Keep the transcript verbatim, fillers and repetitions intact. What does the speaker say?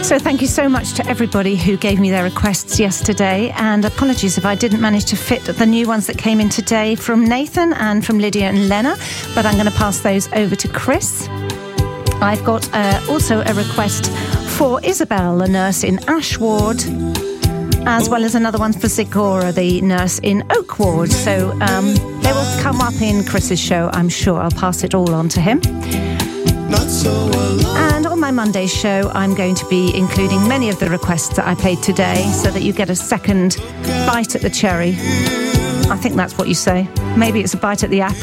So thank you so much to everybody who gave me their requests yesterday, and apologies if I didn't manage to fit the new ones that came in today from Nathan and from Lydia and Lena, but I'm going to pass those over to Chris. I've got uh, also a request for Isabel, a nurse in Ash Ward, as well as another one for Zigora, the nurse in Oak Ward. So um, they will come up in Chris's show, I'm sure. I'll pass it all on to him. Not so and on my Monday show, I'm going to be including many of the requests that I played today so that you get a second bite at the cherry. I think that's what you say. Maybe it's a bite at the apple.